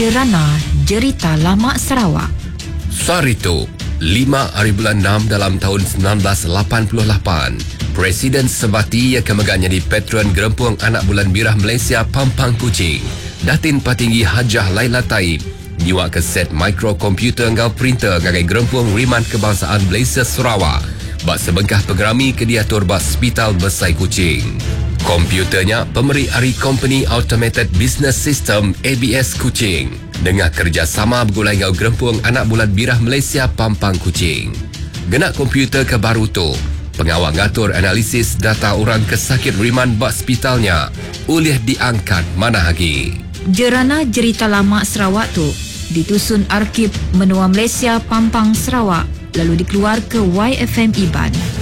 Jerana Jerita Lama Sarawak. Sarito, 5 hari bulan 6 dalam tahun 1988, Presiden Sebati yang kemegahnya di Patron Gerempuang Anak Bulan Birah Malaysia Pampang Kuching, Datin Patinggi Hajah Laila Taib, nyiwak ke set mikrokomputer ngau printer ngagai Gerempuang Riman Kebangsaan Malaysia Sarawak, bak sebengkah pengerami ke diatur bak Hospital Besai Kuching. Komputernya pemberi Ari Company Automated Business System ABS Kuching dengan kerjasama bergulai ngau Gerempuang Anak Bulan Birah Malaysia Pampang Kuching. Genak komputer ke baru tu, pengawal ngatur analisis data orang kesakit riman bak hospitalnya ulih diangkat mana lagi. Jerana Jerita Lama Sarawak tu ditusun Arkib Menua Malaysia Pampang Sarawak lalu dikeluar ke YFM Iban.